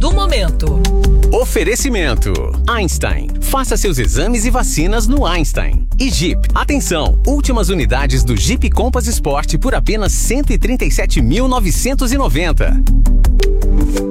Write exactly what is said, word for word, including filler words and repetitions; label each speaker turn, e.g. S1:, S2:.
S1: do momento.
S2: Oferecimento Einstein. Faça seus exames e vacinas no Einstein. E Jeep. Atenção, últimas unidades do Jeep Compass Sport por apenas cento e trinta e sete mil novecentos e noventa.